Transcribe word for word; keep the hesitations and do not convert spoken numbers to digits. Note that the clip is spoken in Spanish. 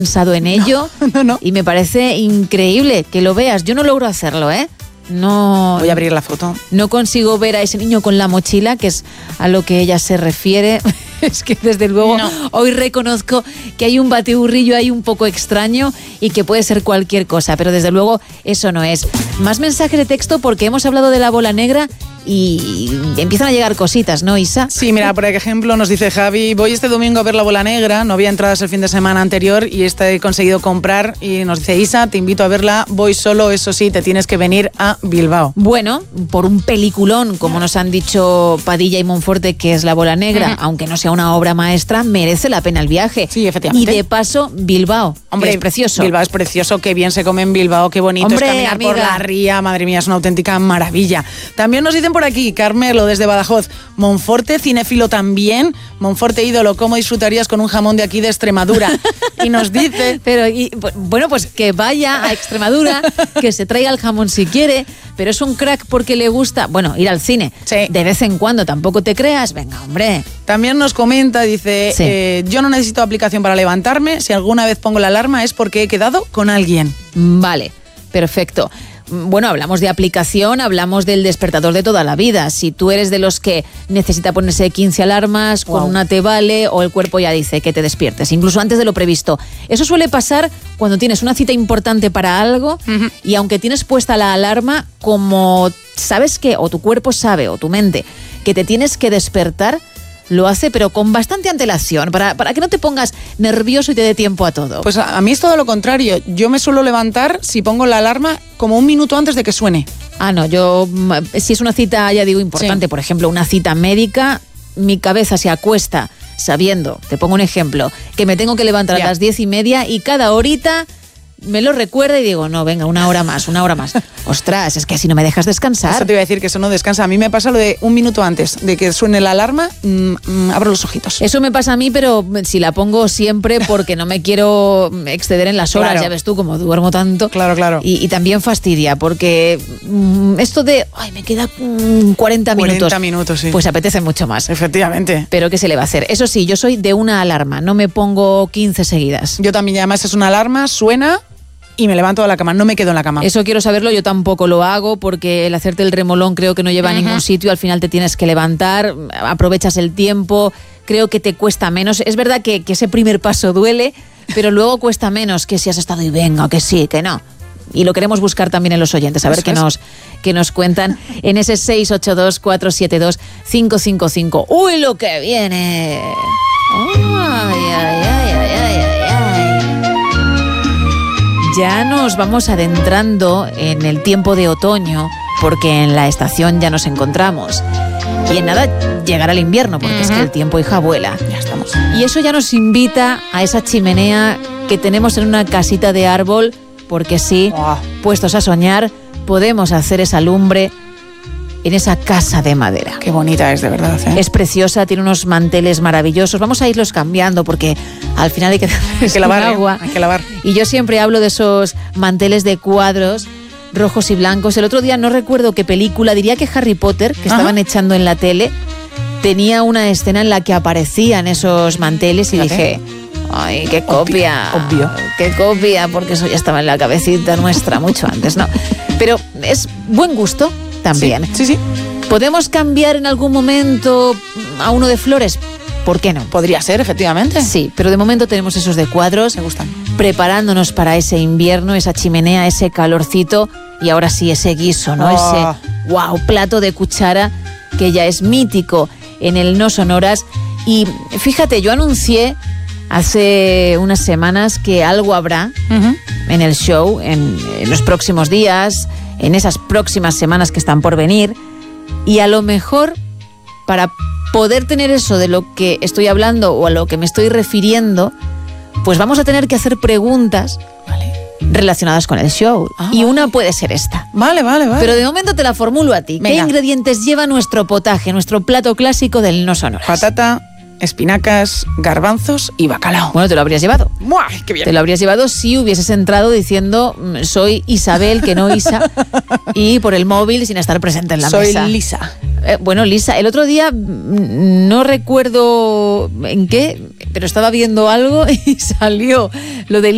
pensado en ello no, no, no. y me parece increíble que lo veas. Yo no logro hacerlo, ¿eh? No, Voy a abrir la foto. No consigo ver a ese niño con la mochila, que es a lo que ella se refiere. Es que desde luego no. hoy reconozco que hay un batiburrillo ahí un poco extraño y que puede ser cualquier cosa, pero desde luego eso no es. Más mensajes de texto porque hemos hablado de la bola negra y empiezan a llegar cositas, ¿no, Isa? Sí, mira, por ejemplo, nos dice Javi, voy este domingo a ver la bola negra, no había entradas el fin de semana anterior y esta he conseguido comprar, y nos dice Isa, te invito a verla, voy solo, eso sí, te tienes que venir a Bilbao. Bueno, por un peliculón, como nos han dicho Padilla y Monforte, que es la bola negra, uh-huh. aunque no sea una obra maestra, merece la pena el viaje. Sí, efectivamente. Y de paso, Bilbao, hombre, que es precioso. Bilbao es precioso, qué bien se come en Bilbao, qué bonito hombre, es caminar amiga. por la ría, madre mía, es una auténtica maravilla. También nos dicen por aquí, Carmelo desde Badajoz, Monforte, cinéfilo también, Monforte ídolo, ¿cómo disfrutarías con un jamón de aquí de Extremadura? Y nos dice... Pero, y, bueno, pues que vaya a Extremadura, que se traiga el jamón si quiere, pero es un crack porque le gusta, bueno, ir al cine. Sí. De vez en cuando, tampoco te creas, venga, hombre. También nos comenta, dice, sí. eh, yo no necesito aplicación para levantarme, si alguna vez pongo la alarma es porque he quedado con alguien. Vale, perfecto. Bueno, hablamos de aplicación, hablamos del despertador de toda la vida. Si tú eres de los que necesita ponerse quince alarmas, wow. con una te vale, o el cuerpo ya dice que te despiertes, incluso antes de lo previsto. Eso suele pasar cuando tienes una cita importante para algo, uh-huh. y aunque tienes puesta la alarma, como sabes que, o tu cuerpo sabe, o tu mente, que te tienes que despertar, lo hace, pero con bastante antelación, para, para que no te pongas nervioso y te dé tiempo a todo. Pues a, a mí es todo lo contrario. Yo me suelo levantar, si pongo la alarma, como un minuto antes de que suene. Ah, no, yo, si es una cita, ya digo, importante, sí. por ejemplo, una cita médica, mi cabeza se acuesta sabiendo, te pongo un ejemplo, que me tengo que levantar ya. a las diez y media y cada horita me lo recuerda y digo, no, venga, una hora más, una hora más. Ostras, es que así no me dejas descansar. Eso te iba a decir, que eso no descansa. A mí me pasa lo de un minuto antes de que suene la alarma, mmm, abro los ojitos. Eso me pasa a mí, pero si la pongo siempre porque no me quiero exceder en las horas, claro. ya ves tú, como duermo tanto. Claro, claro. Y, y también fastidia, porque mmm, esto de, ay, me queda mmm, cuarenta minutos. cuarenta minutos, sí. Pues apetece mucho más. Efectivamente. Pero ¿qué se le va a hacer? Eso sí, yo soy de una alarma, no me pongo quince seguidas. Yo también, además es una alarma, suena... y me levanto de la cama, no me quedo en la cama. Eso quiero saberlo, yo tampoco lo hago porque el hacerte el remolón creo que no lleva uh-huh. a ningún sitio, al final te tienes que levantar, aprovechas el tiempo, creo que te cuesta menos. Es verdad que, que ese primer paso duele, pero luego cuesta menos que si has estado y venga, que sí, que no. Y lo queremos buscar también en los oyentes, a ver qué nos, qué nos cuentan en ese seis ocho dos, cuatro siete dos, cinco cinco cinco. ¡Uy, lo que viene! ¡Ay, ay, ay, ay, ay, ay! Ya nos vamos adentrando en el tiempo de otoño, porque en la estación ya nos encontramos. Y en nada llegará el invierno, porque uh-huh. es que el tiempo, hija, vuela. Ya estamos. Y eso ya nos invita a esa chimenea que tenemos en una casita de árbol, porque sí, oh. puestos a soñar, podemos hacer esa lumbre en esa casa de madera. Qué bonita es, de verdad, ¿eh? Es preciosa, tiene unos manteles maravillosos. Vamos a irlos cambiando porque al final hay que, hay que lavar agua. ¿eh? Hay que lavar. Y yo siempre hablo de esos manteles de cuadros rojos y blancos. El otro día no recuerdo qué película, diría que Harry Potter, que Ajá. estaban echando en la tele, tenía una escena en la que aparecían esos manteles y Fíjate. dije... Ay, qué copia, obvio, obvio. Qué copia, porque eso ya estaba en la cabecita nuestra mucho antes, ¿no? Pero es buen gusto también. Sí, sí, sí. ¿Podemos cambiar en algún momento a uno de flores? ¿Por qué no? Podría ser, efectivamente. Sí, pero de momento tenemos esos de cuadros. Me gustan. Preparándonos para ese invierno, esa chimenea, ese calorcito y ahora sí ese guiso, ¿no? Oh. Ese, wow, plato de cuchara que ya es mítico en el No Sonoras. Y fíjate, yo anuncié hace unas semanas que algo habrá uh-huh. en el show, en, en los próximos días, en esas próximas semanas que están por venir, y a lo mejor para poder tener eso de lo que estoy hablando o a lo que me estoy refiriendo, pues vamos a tener que hacer preguntas vale. relacionadas con el show. Ah, y una vale. puede ser esta. Vale, vale, vale. Pero de momento te la formulo a ti. Venga. ¿Qué ingredientes lleva nuestro potaje, nuestro plato clásico del No Sonoras? Patata, espinacas, garbanzos y bacalao. Bueno, te lo habrías llevado. ¡Muah! ¡Qué bien! Te lo habrías llevado si hubieses entrado diciendo soy Isabel, que no Isa, y por el móvil sin estar presente en la soy mesa. Soy Lisa. Eh, bueno, Lisa, el otro día no recuerdo en qué, pero estaba viendo algo y salió lo de